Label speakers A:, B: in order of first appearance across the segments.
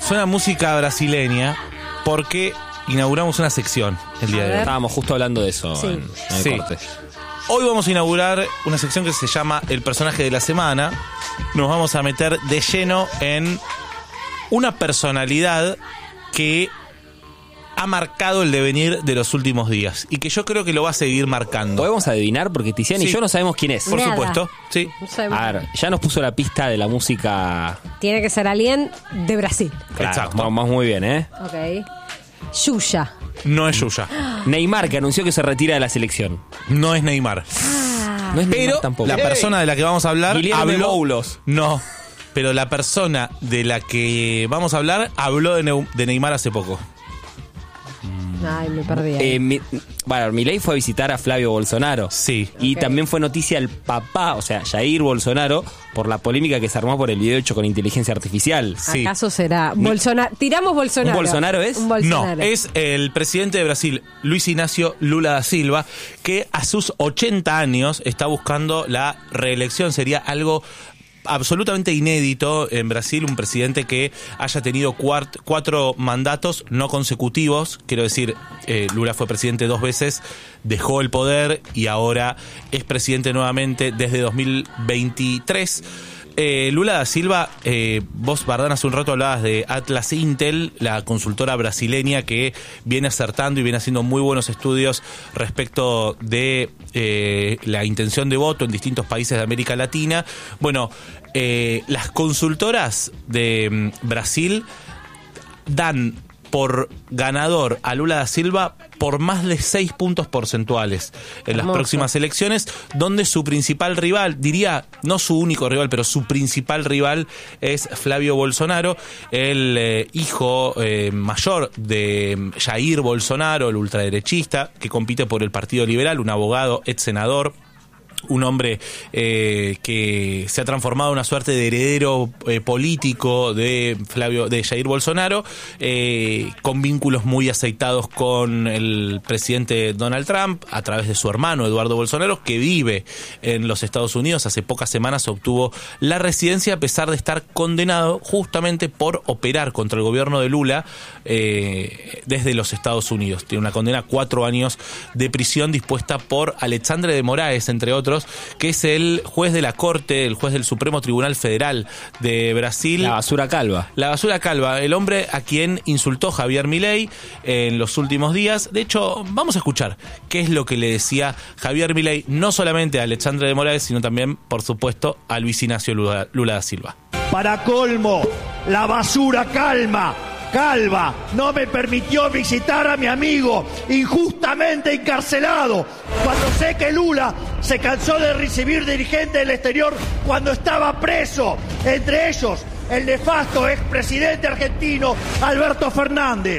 A: suena música brasileña porque inauguramos una sección el día de hoy.
B: Estábamos justo hablando de eso en el corte.
A: Hoy vamos a inaugurar una sección que se llama El Personaje de la Semana. Nos vamos a meter de lleno en una personalidad que ha marcado el devenir de los últimos días y que yo creo que lo va a seguir marcando.
B: ¿Podemos adivinar? Porque Tiziana y yo no sabemos quién es.
A: Por
C: Nada.
A: supuesto, sí.
C: No sabemos.
B: A ver, ya nos puso la pista de la música.
C: Tiene que ser alguien de Brasil.
B: Claro,
A: Exacto.
B: vamos muy bien, ¿eh?
C: Ok. Yuya.
A: No es Yuya,
B: Neymar, que anunció que se retira de la selección.
A: no es Neymar.
B: No es Neymar
A: Pero
B: tampoco.
A: la persona de la que vamos a hablar
B: Guilherme
A: habló...
B: Boulos.
A: No, pero la persona de la que vamos a hablar habló de Neymar hace poco.
C: Ay, me perdí. ahí.
B: Bueno, Milei fue a visitar a Flavio Bolsonaro.
A: Sí.
B: Y
C: Ok.
B: también fue noticia el papá, o sea, Jair Bolsonaro, por la polémica que se armó por el video hecho con inteligencia artificial.
A: sí.
C: ¿Acaso será Bolsonaro? Tiramos Bolsonaro.
B: ¿Un Bolsonaro es?
C: Un Bolsonaro.
A: No, es el presidente de Brasil, Luis Ignacio Lula da Silva, que a sus 80 años está buscando la reelección. Sería algo absolutamente inédito en Brasil, un presidente que haya tenido 4 mandatos no consecutivos. Quiero decir, Lula fue presidente 2 veces, dejó el poder y ahora es presidente nuevamente desde 2023. Lula da Silva, vos, Bardán, hace un rato hablabas de Atlas Intel, la consultora brasileña que viene acertando y viene haciendo muy buenos estudios respecto de la intención de voto en distintos países de América Latina. Bueno, las consultoras de Brasil dan por ganador a Lula da Silva por más de 6 puntos porcentuales en las
C: Hermoso.
A: próximas elecciones, donde su principal rival, diría, no su único rival, pero su principal rival es Flavio Bolsonaro, el hijo mayor de Jair Bolsonaro, el ultraderechista, que compite por el Partido Liberal, un abogado, ex senador. Un hombre que se ha transformado en una suerte de heredero político de Jair Bolsonaro, con vínculos muy aceitados con el presidente Donald Trump a través de su hermano Eduardo Bolsonaro, que vive en los Estados Unidos. Hace pocas semanas obtuvo la residencia a pesar de estar condenado justamente por operar contra el gobierno de Lula desde los Estados Unidos. Tiene una condena a 4 años de prisión dispuesta por Alexandre de Moraes, entre otros, que es el juez de la Corte, el juez del Supremo Tribunal Federal de Brasil.
B: La basura calva.
A: La basura calva, el hombre a quien insultó Javier Milei en los últimos días. De hecho, vamos a escuchar qué es lo que le decía Javier Milei, no solamente a Alexandre de Moraes, sino también, por supuesto, a Luis Ignacio Lula da Silva.
D: Para colmo, la basura calva no me permitió visitar a mi amigo injustamente encarcelado cuando sé que Lula se cansó de recibir dirigentes del exterior cuando estaba preso, entre ellos el nefasto expresidente argentino Alberto Fernández.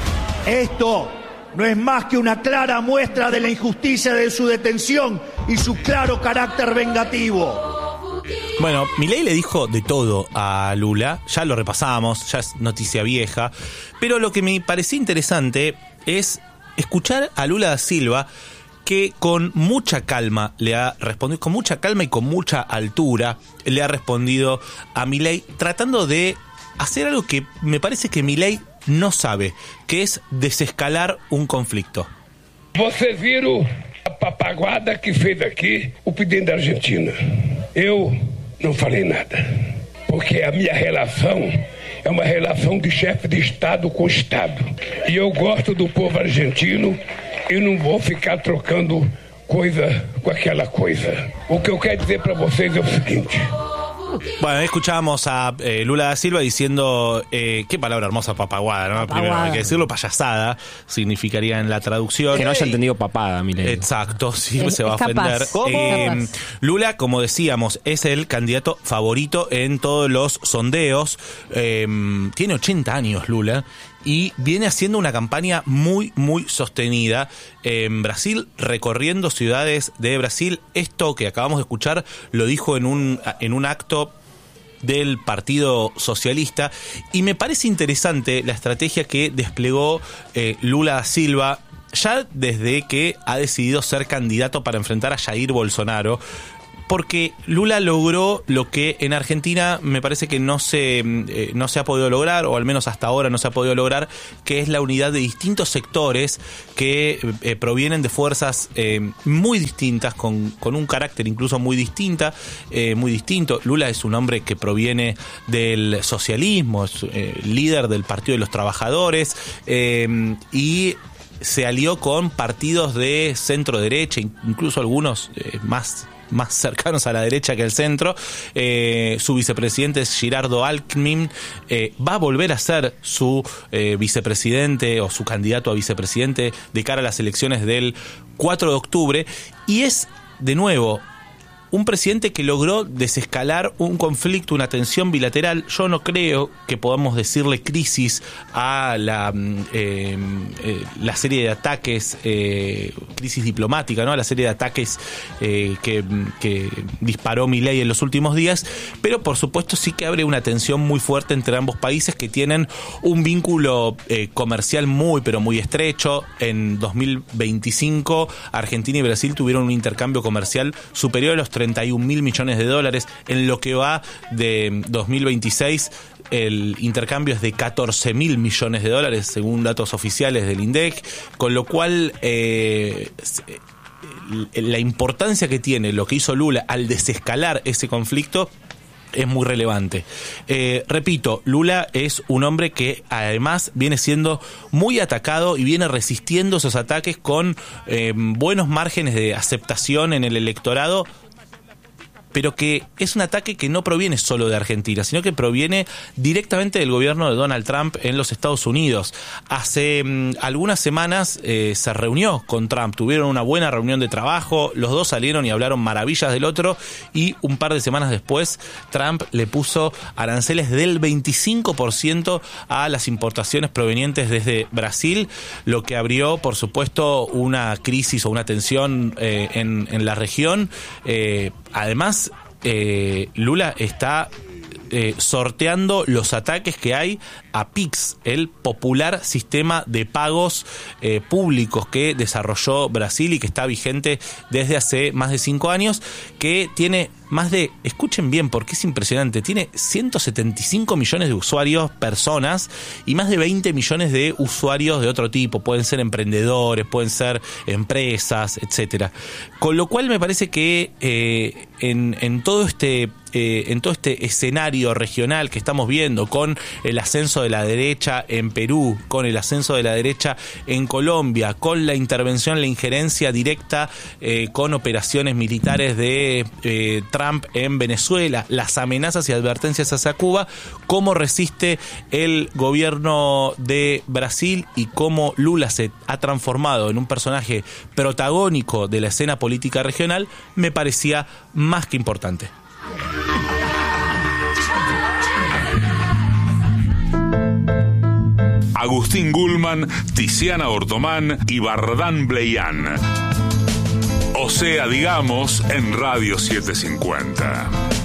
D: Esto no es más que una clara muestra de la injusticia de su detención y su claro carácter vengativo.
A: Bueno, Milei le dijo de todo a Lula, ya lo repasamos, ya es noticia vieja, pero lo que me parecía interesante es escuchar a Lula da Silva, que con mucha calma le ha respondido, con mucha calma y con mucha altura le ha respondido a Milei, tratando de hacer algo que me parece que Milei no sabe, que es desescalar un conflicto.
E: Vocês viram a papaguada que fez aqui o presidente da Argentina. Eu não falei nada, porque a minha relação é uma relação de chefe de Estado com Estado. E eu gosto do povo argentino e não vou ficar trocando coisa com aquela coisa. O que eu quero dizer para vocês é o seguinte...
A: Bueno, escuchábamos a Lula da Silva diciendo, qué palabra hermosa, papaguada, ¿no?
C: Papaguada.
A: Primero hay que decirlo, payasada, significaría en la traducción.
B: Que no haya entendido papada, Milei.
A: Exacto, sí,
C: Es-
A: se va a
C: es capaz.
A: ofender.
C: ¿Cómo?
A: Lula, como decíamos, es el candidato favorito en todos los sondeos. Tiene 80 años Lula y viene haciendo una campaña muy, muy sostenida en Brasil, recorriendo ciudades de Brasil. Esto que acabamos de escuchar lo dijo en un acto del Partido Socialista, y me parece interesante la estrategia que desplegó Lula da Silva ya desde que ha decidido ser candidato para enfrentar a Jair Bolsonaro. porque Lula logró lo que en Argentina me parece que no se ha podido lograr, o al menos hasta ahora no se ha podido lograr, que es la unidad de distintos sectores que provienen de fuerzas muy distintas, con un carácter incluso muy distinto. Lula es un hombre que proviene del socialismo, es líder del Partido de los Trabajadores, y se alió con partidos de centro derecha, incluso algunos más cercanos a la derecha que al centro. Su vicepresidente es Girardo Alckmin, va a volver a ser su vicepresidente o su candidato a vicepresidente de cara a las elecciones del 4 de octubre, y es, de nuevo, un presidente que logró desescalar un conflicto, una tensión bilateral. Yo no creo que podamos decirle crisis a la serie de ataques, crisis diplomática, ¿no? A la serie de ataques que disparó Milei en los últimos días, pero por supuesto sí que abre una tensión muy fuerte entre ambos países que tienen un vínculo comercial muy, pero muy estrecho. En 2025, Argentina y Brasil tuvieron un intercambio comercial superior a los 31.000 millones de dólares. En lo que va de 2026, el intercambio es de 14.000 millones de dólares, según datos oficiales del INDEC, con lo cual la importancia que tiene lo que hizo Lula al desescalar ese conflicto es muy relevante. Repito, Lula es un hombre que además viene siendo muy atacado y viene resistiendo esos ataques con buenos márgenes de aceptación en el electorado, pero que es un ataque que no proviene solo de Argentina, sino que proviene directamente del gobierno de Donald Trump en los Estados Unidos. Hace algunas semanas se reunió con Trump, tuvieron una buena reunión de trabajo, los dos salieron y hablaron maravillas del otro, y un par de semanas después Trump le puso aranceles del 25% a las importaciones provenientes desde Brasil, lo que abrió, por supuesto, una crisis o una tensión en la región. Además, Lula está sorteando los ataques que hay a Pix, el popular sistema de pagos públicos que desarrolló Brasil y que está vigente desde hace más de 5 años, que tiene más de, escuchen bien porque es impresionante, tiene 175 millones de usuarios, personas, y más de 20 millones de usuarios de otro tipo. Pueden ser emprendedores, pueden ser empresas, etcétera. Con lo cual me parece que en todo este escenario regional que estamos viendo, con el ascenso de la derecha en Perú, con el ascenso de la derecha en Colombia, con la intervención, la injerencia directa con operaciones militares de Trump en Venezuela, las amenazas y advertencias hacia Cuba, cómo resiste el gobierno de Brasil y cómo Lula se ha transformado en un personaje protagónico de la escena política regional, me parecía más que importante.
F: Agustín Gulman, Tiziana Ortomán y Bardán Bleián. O sea, digamos, en Radio 750.